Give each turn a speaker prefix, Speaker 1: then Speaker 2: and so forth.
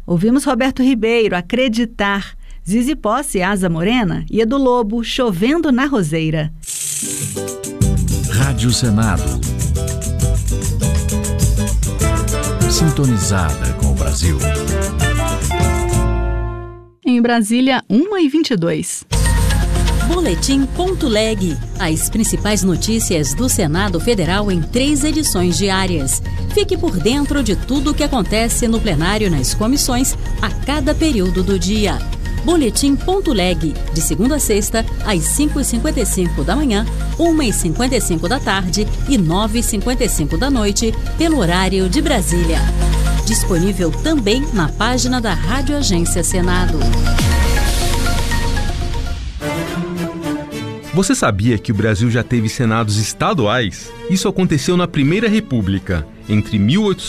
Speaker 1: Ouvimos Roberto Ribeiro, Acreditar, Zizi Posse, Asa Morena e Edu Lobo, Chovendo na Roseira.
Speaker 2: Rádio Senado. Sintonizada com o Brasil.
Speaker 1: Em Brasília, 1h22.
Speaker 3: Boletim.leg. As principais notícias do Senado Federal em 3 edições diárias. Fique por dentro de tudo o que acontece no plenário nas comissões a cada período do dia. Boletim.leg. De segunda a sexta, às 5h55 da manhã, 1h55 da tarde e 9h55 da noite, pelo horário de Brasília. Disponível também na página da Rádio Agência Senado.
Speaker 4: Você sabia que o Brasil já teve senados estaduais? Isso aconteceu na Primeira República, entre 1800